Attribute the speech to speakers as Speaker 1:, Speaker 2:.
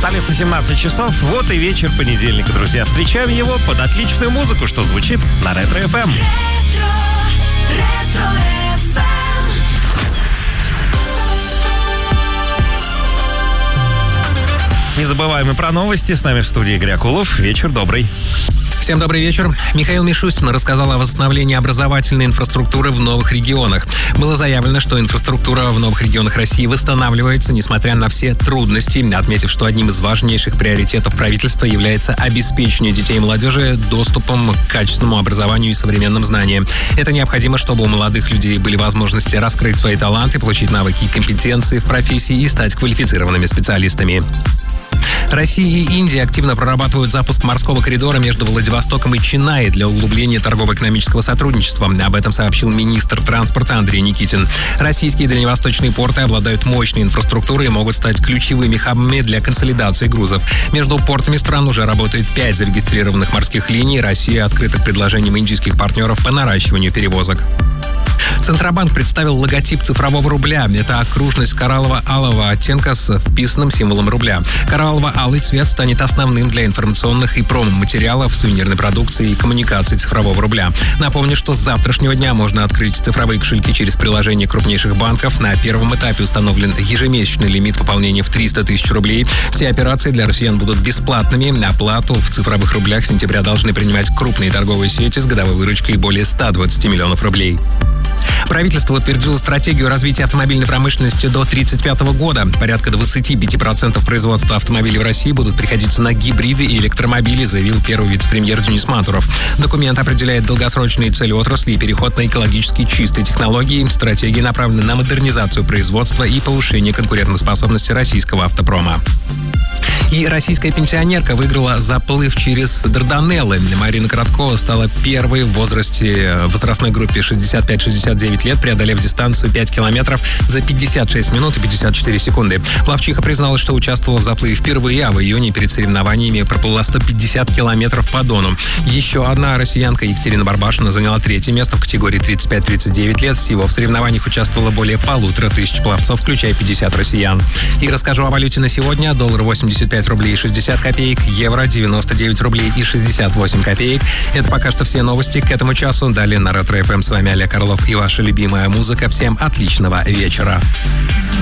Speaker 1: столице 17 часов. Вот и вечер понедельника, друзья. Встречаем его под отличную музыку, что звучит на Ретро-ФМ. Не забываем и про новости. С нами в студии Игорь Акулов. Вечер добрый.
Speaker 2: Всем добрый вечер. Михаил Мишустин рассказал о восстановлении образовательной инфраструктуры в новых регионах. Было заявлено, что инфраструктура в новых регионах России восстанавливается, несмотря на все трудности, отметив, что одним из важнейших приоритетов правительства является обеспечение детей и молодежи доступом к качественному образованию и современным знаниям. Это необходимо, чтобы у молодых людей были возможности раскрыть свои таланты, получить навыки и компетенции в профессии и стать квалифицированными специалистами. Россия и Индия активно прорабатывают запуск морского коридора между Владивостоком и Ченнаи для углубления торгово-экономического сотрудничества. Об этом сообщил министр транспорта Андрей Никитин. Российские дальневосточные порты обладают мощной инфраструктурой и могут стать ключевыми хабами для консолидации грузов. Между портами стран уже работает 5 зарегистрированных морских линий. Россия открыта к предложениям индийских партнеров по наращиванию перевозок. Центробанк представил логотип цифрового рубля. Это окружность кораллово-алого оттенка с вписанным символом рубля. Кораллово-алый цвет станет основным для информационных и промо-материалов, сувенирной продукции и коммуникаций цифрового рубля. Напомню, что с завтрашнего дня можно открыть цифровые кошельки через приложение крупнейших банков. На первом этапе установлен ежемесячный лимит пополнения в 300 тысяч рублей. Все операции для россиян будут бесплатными. Оплату в цифровых рублях с сентября должны принимать крупные торговые сети с годовой выручкой более 120 миллионов рублей. Правительство утвердило стратегию развития автомобильной промышленности до 1935 года. Порядка 25% производства автомобилей в России будут приходиться на гибриды и электромобили, заявил первый вице-премьер Денис Мантуров. Документ определяет долгосрочные цели отрасли и переход на экологически чистые технологии. Стратегия направлена на модернизацию производства и повышение конкурентоспособности российского автопрома. И российская пенсионерка выиграла заплыв через Дарданеллы. Марина Короткова стала первой в возрастной группе 65-69 лет, преодолев дистанцию 5 километров за 56 минут и 54 секунды. Пловчиха призналась, что участвовала в заплыве впервые, а в июне перед соревнованиями проплыла 150 километров по Дону. Еще одна россиянка, Екатерина Барбашина, заняла 3-е место в категории 35-39 лет. Всего в соревнованиях участвовало более 1500 пловцов, включая 50 россиян. И расскажу о валюте на сегодня. Доллар 85 рублей 60 копеек, евро 99 рублей и 68 копеек. Это пока что все новости к этому часу. Далее на Ретро-ФМ. С вами Олег Орлов и ваша любимая музыка. Всем отличного вечера.